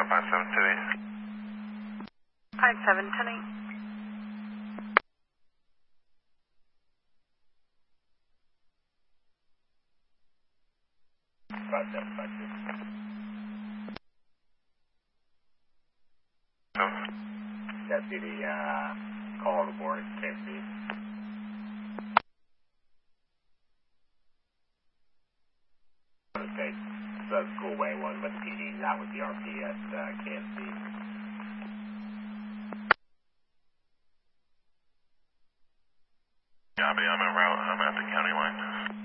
5710. Deputy, call the board, KFC. Okay, so that's Schoolway 1, but PD's out with the RP at KFC. Copy, I'm en route. I'm at the county line.